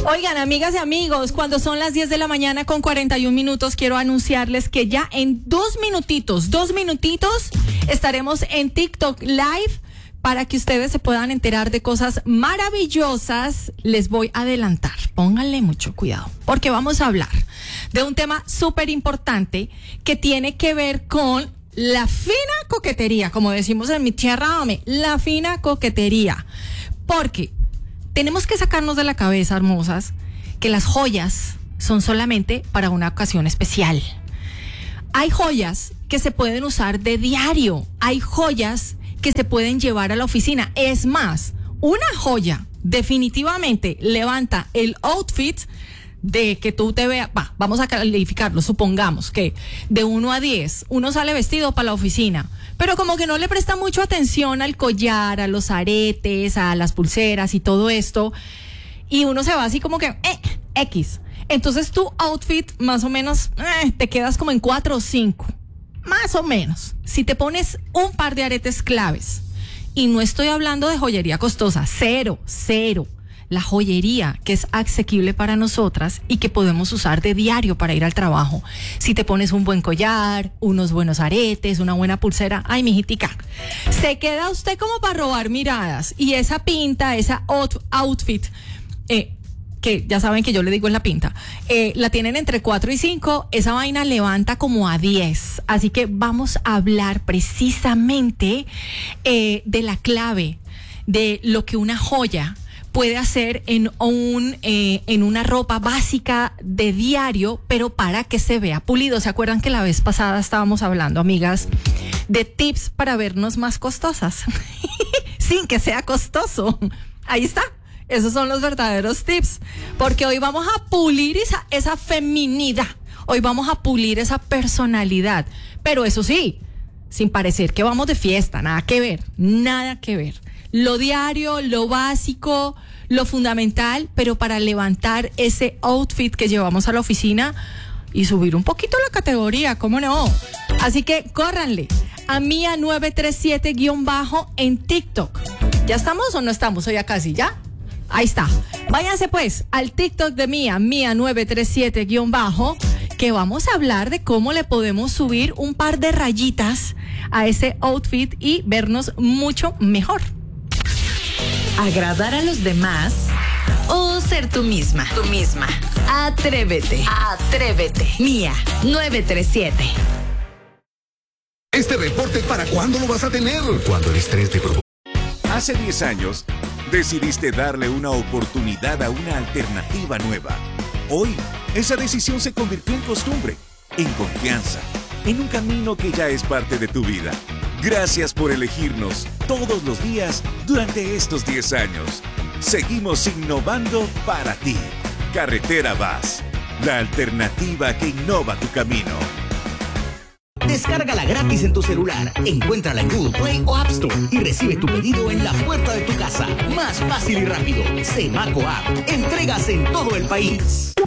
Oigan, amigas y amigos, cuando son las 10 de la mañana con 41 minutos, quiero anunciarles que ya en 2 minutitos, estaremos en TikTok Live para que ustedes se puedan enterar de cosas maravillosas. Les voy a adelantar, pónganle mucho cuidado, porque vamos a hablar de un tema súper importante que tiene que ver con la fina coquetería, como decimos en mi tierra, la fina coquetería, porque tenemos que sacarnos de la cabeza, hermosas, que las joyas son solamente para una ocasión especial. Hay joyas que se pueden usar de diario, hay joyas que se pueden llevar a la oficina. Es más, una joya definitivamente levanta el outfit de que tú te veas. Vamos a calificarlo, supongamos que de 1 a 10, uno sale vestido para la oficina, pero como que no le presta mucho atención al collar, a los aretes, a las pulseras y todo esto, y uno se va así como que X. Entonces tu outfit más o menos te quedas como en 4 o 5, más o menos. Si te pones un par de aretes claves, y no estoy hablando de joyería costosa, cero. La joyería que es asequible para nosotras y que podemos usar de diario para ir al trabajo. Si te pones un buen collar, unos buenos aretes, una buena pulsera, ay, mijitica, se queda usted como para robar miradas. Y esa pinta, esa outfit, que ya saben que yo le digo es la pinta, la tienen entre 4 y 5, esa vaina levanta como a 10. Así que vamos a hablar precisamente de la clave de lo que una joya puede hacer en una ropa básica de diario, pero para que se vea pulido. ¿Se acuerdan que la vez pasada estábamos hablando, amigas, de tips para vernos más costosas? Sin que sea costoso. Ahí está. Esos son los verdaderos tips. Porque hoy vamos a pulir esa feminidad. Hoy vamos a pulir esa personalidad. Pero eso sí, sin parecer que vamos de fiesta. Nada que ver. Lo diario, lo básico, lo fundamental, pero para levantar ese outfit que llevamos a la oficina y subir un poquito la categoría, ¿cómo no? Así que córranle a Mía937_ en TikTok. ¿Ya estamos o no estamos? Hoy ya casi, ¿ya? Ahí está. Váyanse pues al TikTok de Mía937_ que vamos a hablar de cómo le podemos subir un par de rayitas a ese outfit y vernos mucho mejor. ¿Agradar a los demás o ser tú misma? Atrévete. Mía 937. ¿Este reporte para cuándo lo vas a tener? Cuando el estrés te provoca. Hace 10 años, decidiste darle una oportunidad a una alternativa nueva. Hoy, esa decisión se convirtió en costumbre, en confianza, en un camino que ya es parte de tu vida. Gracias por elegirnos todos los días durante estos 10 años. Seguimos innovando para ti. Carretera Vas, la alternativa que innova tu camino. Descárgala gratis en tu celular. Encuéntrala en Google Play o App Store y recibe tu pedido en la puerta de tu casa. Más fácil y rápido. Semaco App. Entregas en todo el país.